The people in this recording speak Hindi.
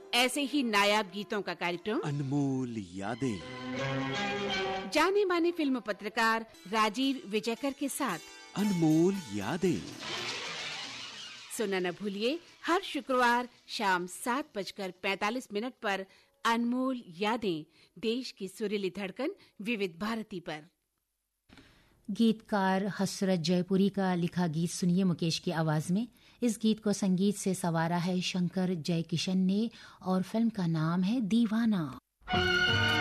ऐसे ही नायाब गीतों का कार्यक्रम अनमोल यादें। जाने माने फिल्म पत्रकार राजीव विजयकर के साथ अनमोल यादें सुनना न भूलिए हर शुक्रवार शाम 7:45 पर अनमोल यादें, देश की सुरीली धड़कन विविध भारती पर। गीतकार हसरत जयपुरी का लिखा गीत सुनिए मुकेश की आवाज में। इस गीत को संगीत से संवारा है शंकर जयकिशन ने और फिल्म का नाम है दीवाना।